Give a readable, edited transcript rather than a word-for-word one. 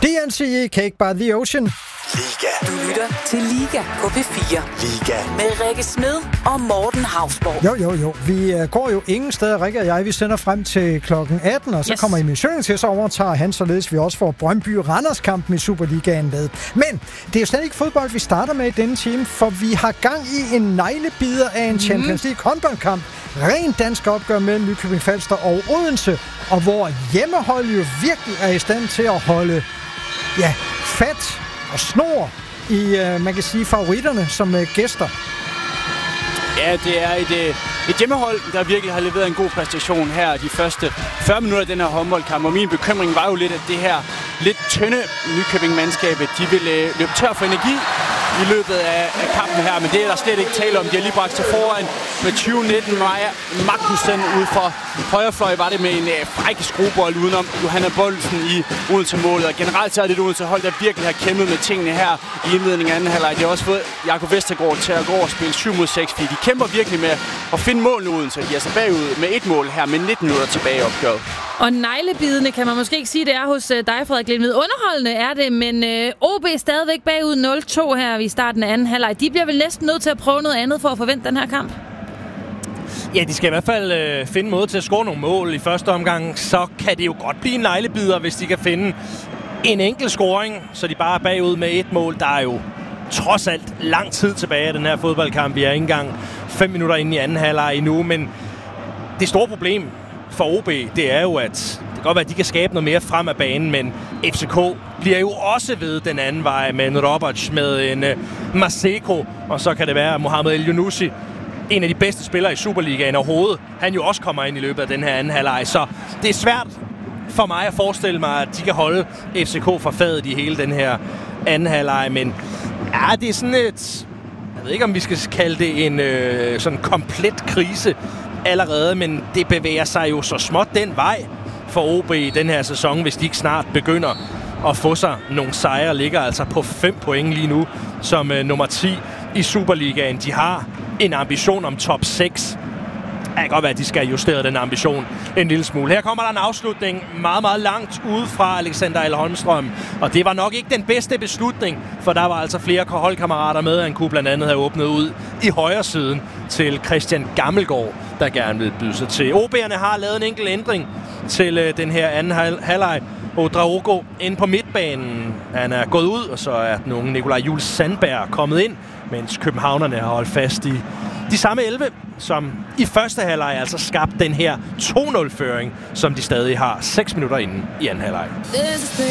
DNCE Cake by the Ocean. Liga. Du lytter til Liga på P4. Liga. Med Rikke Smed og Morten Hausborg. Jo. Vi går jo ingen steder, Rikke og jeg. Vi sender frem til klokken 18, og så kommer Emil til, så overtager han, således vi også får Brøndby-Randers-kampen i Superligaen med. Men det er jo slet ikke fodbold, vi starter med i denne time, for vi har gang i en neglebider af en Champions League håndboldkamp. Rent dansk opgør mellem Nykøbing Falster og Odense, og hvor hjemmehold jo virkelig er i stand til at holde fat og snor i, man kan sige, favoritterne som gæster. Ja, det er et hjemmehold, der virkelig har leveret en god præstation her de første 40 minutter af den her håndboldkamp. Og min bekymring var jo lidt, at det her lidt tynde Nykøbing-mandskabet, de ville løbe tør for energi i løbet af kampen her, men det er der slet ikke tale om. De har lige bragt sig foran med 20-19. Maja Magnussen ude for højrefløj var det med en fræk skruebold udenom Johanna Boldsen i Odense-målet. Og generelt så er det et Odense-hold, der virkelig har kæmpet med tingene her i indledningen af anden halvleg. De har også fået Jakob Vestergaard til at gå over og spille 7-6, fordi de kæmper virkelig med at finde målene Odense. De er så bagud med et mål her med 19 minutter tilbage i opgøret. Og neglebidende kan man måske ikke sige, det er hos dig, Frederik Lindved. Underholdende er det, men OB er stadigvæk bagud 0-2 her i starten af anden halvleg. De bliver vel næsten nødt til at prøve noget andet for at forvente den her kamp? Ja, de skal i hvert fald finde en måde til at score nogle mål i første omgang. Så kan det jo godt blive en neglebider, hvis de kan finde en enkelt scoring, så de bare er bagud med et mål. Der er jo trods alt lang tid tilbage af den her fodboldkamp. Vi er ikke engang 5 minutter inde i anden halvleg endnu, men det store problem for OB, det er jo, at det kan godt være, at de kan skabe noget mere frem af banen, men FCK bliver jo også ved den anden vej med en Roberts, med en Maseko, og så kan det være Mohamed El Yunusi, en af de bedste spillere i Superligaen overhovedet. Han jo også kommer ind i løbet af den her anden halvleg, så det er svært for mig at forestille mig, at de kan holde FCK fra fadet i hele den her anden halvleg, men ja, det er sådan et, jeg ved ikke, om vi skal kalde det en sådan komplet krise allerede, men det bevæger sig jo så småt den vej for OB i den her sæson, hvis de ikke snart begynder at få sig nogle sejre. Ligger altså på 5 point lige nu som nummer 10 i Superligaen. De har en ambition om top 6. Det kan godt være, at de skal justere den ambition en lille smule. Her kommer der en afslutning meget, meget langt ude fra Alexander L. Holmstrøm. Og det var nok ikke den bedste beslutning, for der var altså flere holdkammerater med. Han kunne blandt andet have åbnet ud i højre siden til Christian Gammelgaard, der gerne vil byde sig til. OB'erne har lavet en enkelt ændring til den her anden halvleg. Odraogo ind på midtbanen. Han er gået ud, og så er den Nikolaj Jules Sandberg kommet ind, mens københavnerne har holdt fast i de samme 11, som i første halvleg altså skabt den her 2-0-føring, som de stadig har 6 minutter inden i anden halvleg.